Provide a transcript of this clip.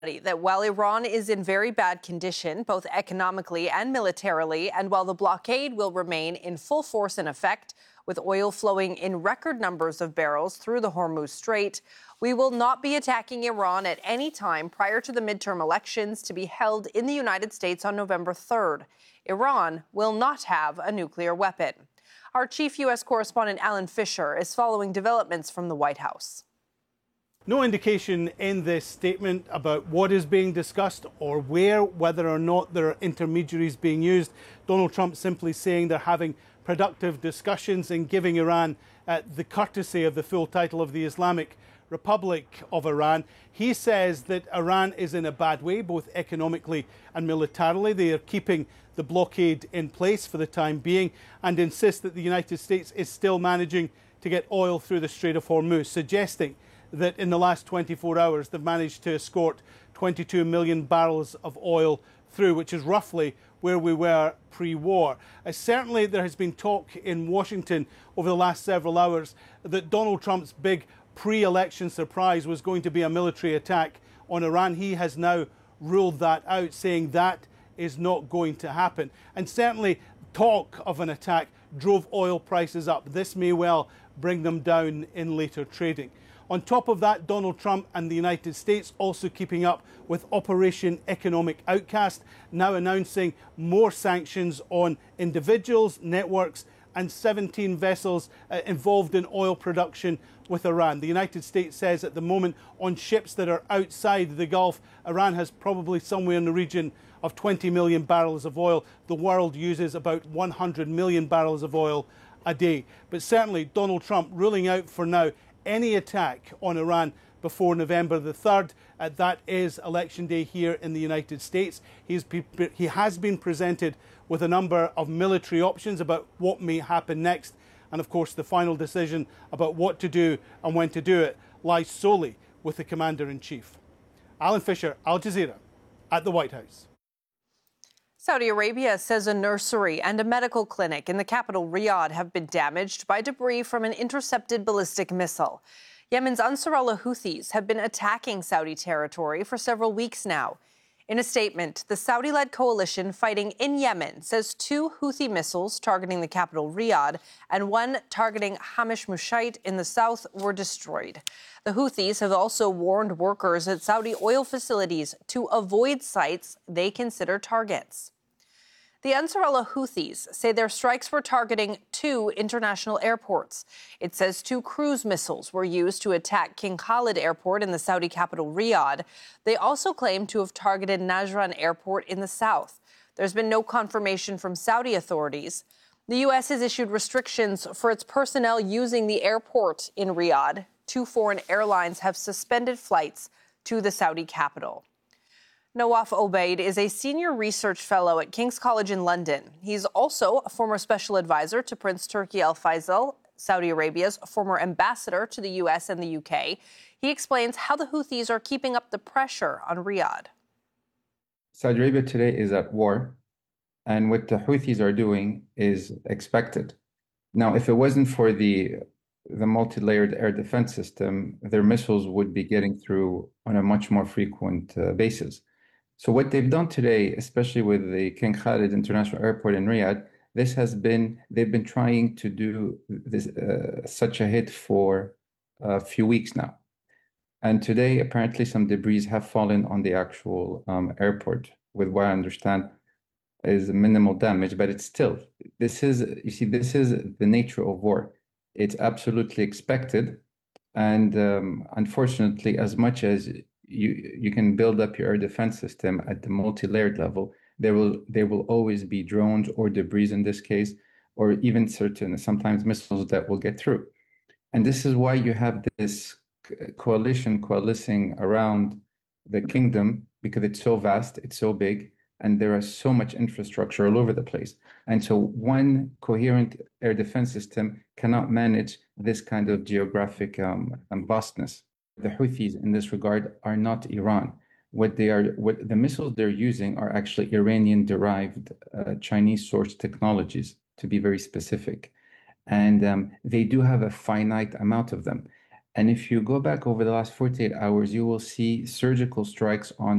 that while Iran is in very bad condition, both economically and militarily, and while the blockade will remain in full force and effect, with oil flowing in record numbers of barrels through the Hormuz Strait, we will not be attacking Iran at any time prior to the midterm elections to be held in the United States on November 3rd. Iran will not have a nuclear weapon. Our chief U.S. correspondent Alan Fisher is following developments from the White House. No indication in this statement about what is being discussed or whether or not there are intermediaries being used. Donald Trump simply saying they're having productive discussions and giving Iran the courtesy of the full title of the Islamic Republic of Iran. He says that Iran is in a bad way, both economically and militarily. They are keeping the blockade in place for the time being and insist that the United States is still managing to get oil through the Strait of Hormuz, suggesting that in the last 24 hours they've managed to escort 22 million barrels of oil through, which is roughly where we were pre-war. Certainly there has been talk in Washington over the last several hours that Donald Trump's big pre-election surprise was going to be a military attack on Iran. He has now ruled that out, saying that is not going to happen. And certainly talk of an attack drove oil prices up. This may well bring them down in later trading. On top of that, Donald Trump and the United States also keeping up with Operation Economic Outcast, now announcing more sanctions on individuals, networks, and 17 vessels involved in oil production with Iran. The United States says at the moment on ships that are outside the Gulf, Iran has probably somewhere in the region of 20 million barrels of oil. The world uses about 100 million barrels of oil a day. But certainly Donald Trump ruling out for now any attack on Iran before November the 3rd. That is election day here in the United States. He has been presented with a number of military options about what may happen next. And of course, the final decision about what to do and when to do it lies solely with the Commander-in-Chief. Alan Fisher, Al Jazeera, at the White House. Saudi Arabia says a nursery and a medical clinic in the capital Riyadh have been damaged by debris from an intercepted ballistic missile. Yemen's Ansar Allah Houthis have been attacking Saudi territory for several weeks now. In a statement, the Saudi-led coalition fighting in Yemen says 2 Houthi missiles targeting the capital Riyadh and 1 targeting Hamish Mushait in the south were destroyed. The Houthis have also warned workers at Saudi oil facilities to avoid sites they consider targets. The Ansar Allah Houthis say their strikes were targeting 2 international airports. It says 2 cruise missiles were used to attack King Khalid Airport in the Saudi capital Riyadh. They also claim to have targeted Najran Airport in the south. There's been no confirmation from Saudi authorities. The U.S. has issued restrictions for its personnel using the airport in Riyadh. 2 foreign airlines have suspended flights to the Saudi capital. Nawaf Obaid is a senior research fellow at King's College in London. He's also a former special advisor to Prince Turki Al Faisal, Saudi Arabia's former ambassador to the U.S. and the U.K. He explains how the Houthis are keeping up the pressure on Riyadh. Saudi Arabia today is at war, and what the Houthis are doing is expected. Now, if it wasn't for the multi-layered air defense system, their missiles would be getting through on a much more frequent basis. So what they've done today, especially with the King Khalid International Airport in Riyadh, they've been trying to do this such a hit for a few weeks now. And today, apparently, some debris have fallen on the actual airport, with what I understand is minimal damage. But it's still, this is the nature of war. It's absolutely expected. And unfortunately, as much as you can build up your air defense system at the multi-layered level, there will always be drones or debris in this case, or even sometimes missiles that will get through. And this is why you have this coalition coalescing around the kingdom, because it's so vast, it's so big, and there is so much infrastructure all over the place. And so one coherent air defense system cannot manage this kind of geographic vastness. The Houthis in this regard are not Iran. What the missiles they're using are actually Iranian-derived Chinese-sourced technologies, to be very specific. And they do have a finite amount of them. And if you go back over the last 48 hours, you will see surgical strikes on